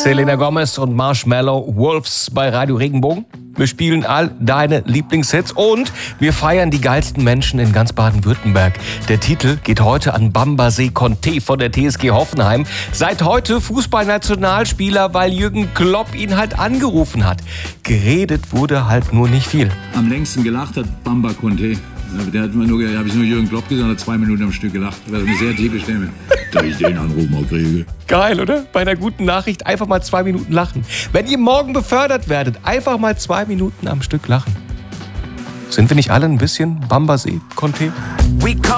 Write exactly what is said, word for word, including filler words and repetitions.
Selena Gomez und Marshmallow Wolves bei Radio Regenbogen. Wir spielen all deine Lieblingshits und wir feiern die geilsten Menschen in ganz Baden-Württemberg. Der Titel geht heute an Bambaset Conté von der T S G Hoffenheim. Seit heute Fußballnationalspieler, weil Jürgen Klopp ihn halt angerufen hat. Geredet wurde halt nur nicht viel. Am längsten gelacht hat Bamba Conté. Der hat mir nur, da habe ich nur Jürgen Klopp gesagt, hat zwei Minuten am Stück gelacht. Das war eine sehr tiefe Stimme. Da ich den Anruf mal kriege. Geil, oder? Bei einer guten Nachricht einfach mal zwei Minuten lachen. Wenn ihr morgen befördert werdet, einfach mal zwei Minuten am Stück lachen. Sind wir nicht alle ein bisschen Bambaset Conté?